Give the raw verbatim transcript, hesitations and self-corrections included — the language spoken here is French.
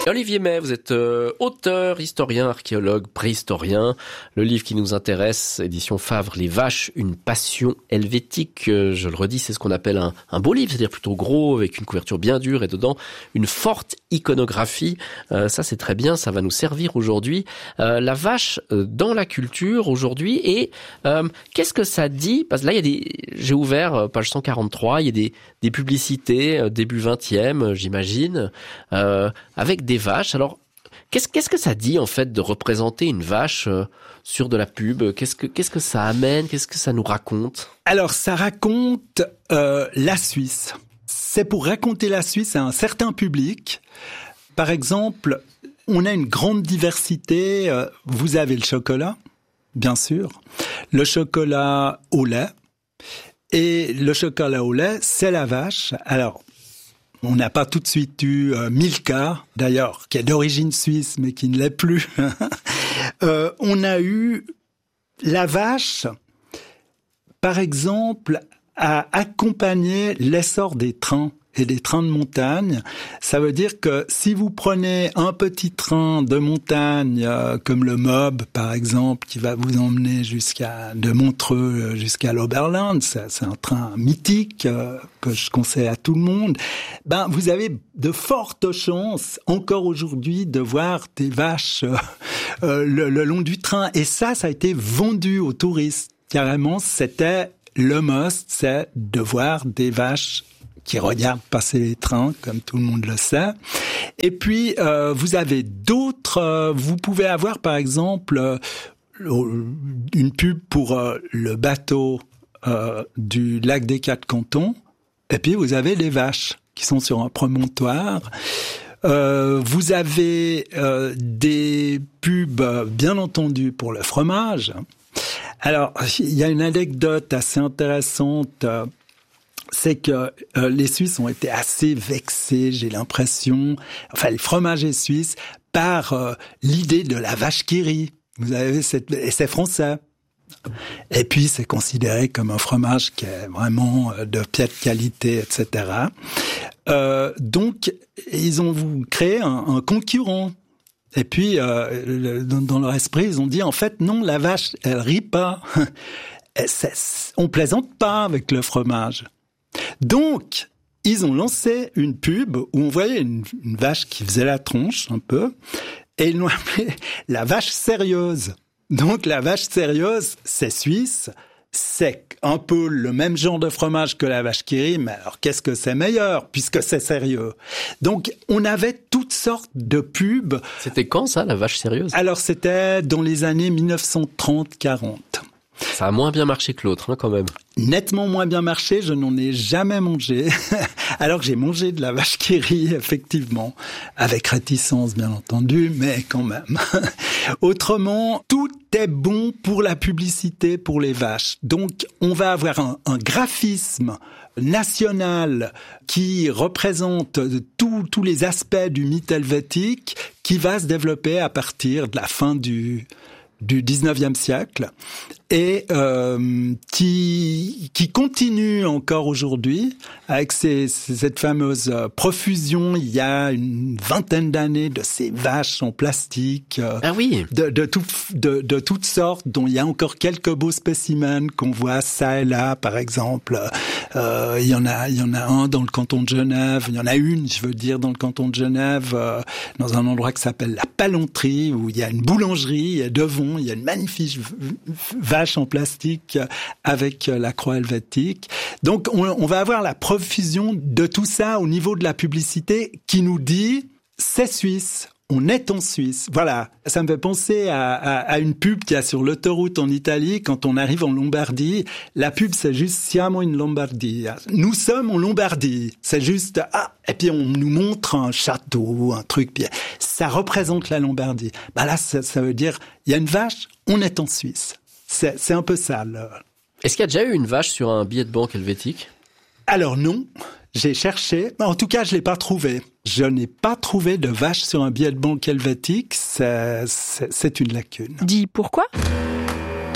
Olivier May, vous êtes euh, auteur, historien, archéologue, préhistorien. Le livre qui nous intéresse, édition Favre, Les Vaches, une passion helvétique. Euh, je le redis, c'est ce qu'on appelle un, un beau livre, c'est-à-dire plutôt gros, avec une couverture bien dure et dedans une forte iconographie. Euh, ça, c'est très bien, ça va nous servir aujourd'hui. Euh, la vache euh, dans la culture aujourd'hui, et euh, qu'est-ce que ça dit? Parce que là, il y a des, j'ai ouvert euh, page cent quarante-trois, il y a des, des publicités euh, début vingtième, euh, j'imagine, euh, avec des Des vaches. Alors, qu'est-ce, qu'est-ce que ça dit en fait de représenter une vache euh, sur de la pub? Qu'est-ce que, qu'est-ce que ça amène? Qu'est-ce que ça nous raconte? Alors, ça raconte euh, la Suisse. C'est pour raconter la Suisse à un certain public. Par exemple, on a une grande diversité. Euh, vous avez le chocolat, bien sûr, le chocolat au lait. Et le chocolat au lait, c'est la vache. Alors, on n'a pas tout de suite eu euh, Milka, d'ailleurs, qui est d'origine suisse, mais qui ne l'est plus. euh, on a eu la vache, par exemple, a accompagné l'essor des trains et des trains de montagne. Ça veut dire que si vous prenez un petit train de montagne, euh, comme le Mob, par exemple, qui va vous emmener jusqu'à de Montreux jusqu'à l'Oberland, c'est, c'est un train mythique euh, que je conseille à tout le monde. Ben, vous avez de fortes chances, encore aujourd'hui, de voir des vaches euh, euh, le, le long du train. Et ça, ça a été vendu aux touristes. Carrément, c'était le must, c'est de voir des vaches qui regardent passer les trains, comme tout le monde le sait. Et puis, euh, vous avez d'autres... Euh, vous pouvez avoir, par exemple, euh, une pub pour euh, le bateau euh, du lac des Quatre Cantons. Et puis, vous avez les vaches qui sont sur un promontoire. Euh, vous avez euh, des pubs, bien entendu, pour le fromage. Alors, il y a une anecdote assez intéressante... Euh, c'est que euh, les Suisses ont été assez vexés, j'ai l'impression, enfin les fromagers suisses, par euh, l'idée de la vache qui rit. Vous avez cette, et c'est français. Et puis c'est considéré comme un fromage qui est vraiment de piètre qualité, et cetera. Euh, donc ils ont créé un, un concurrent. Et puis euh, le, dans, dans leur esprit, ils ont dit en fait non, la vache, elle rit pas. On plaisante pas avec le fromage. Donc, ils ont lancé une pub où on voyait une, une vache qui faisait la tronche un peu, et ils l'ont appelée la vache sérieuse. Donc, la vache sérieuse, c'est suisse, c'est un peu le même genre de fromage que la vache qui rit, mais alors qu'est-ce que c'est meilleur, puisque c'est sérieux. Donc, on avait toutes sortes de pubs. C'était quand ça, la vache sérieuse? Alors, c'était dans les années dix-neuf cent trente quarante. Ça a moins bien marché que l'autre, hein, quand même. Nettement moins bien marché, je n'en ai jamais mangé. Alors que j'ai mangé de la vache qui rit, effectivement. Avec réticence, bien entendu, mais quand même. Autrement, tout est bon pour la publicité pour les vaches. Donc, on va avoir un, un graphisme national qui représente tous tous les aspects du mythe helvétique qui va se développer à partir de la fin du... du dix-neuvième siècle et euh, qui qui continue encore aujourd'hui avec ces, cette fameuse profusion il y a une vingtaine d'années de ces vaches en plastique euh, ah oui de de, tout, de de toutes sortes dont il y a encore quelques beaux spécimens qu'on voit ça et là par exemple euh, il y en a il y en a un dans le canton de Genève, il y en a une je veux dire dans le canton de Genève euh, dans un endroit qui s'appelle la Palanterie où il y a une boulangerie et devant il y a une magnifique vache en plastique avec la croix helvétique. Donc, on, on va avoir la profusion de tout ça au niveau de la publicité qui nous dit « c'est suisse ». On est en Suisse. Voilà. Ça me fait penser à, à, à une pub qu'il y a sur l'autoroute en Italie quand on arrive en Lombardie. La pub, c'est juste « Siamo in Lombardie ». Nous sommes en Lombardie. C'est juste « Ah !» Et puis on nous montre un château, un truc. Puis ça représente la Lombardie. Bah là, ça, ça veut dire « Il y a une vache, on est en Suisse ». C'est, c'est un peu ça. Là. Est-ce qu'il y a déjà eu une vache sur un billet de banque helvétique? Alors non. J'ai cherché, en tout cas, je l'ai pas trouvé. Je n'ai pas trouvé de vache sur un billet de banque helvétique. C'est, c'est, c'est une lacune. Dis pourquoi ?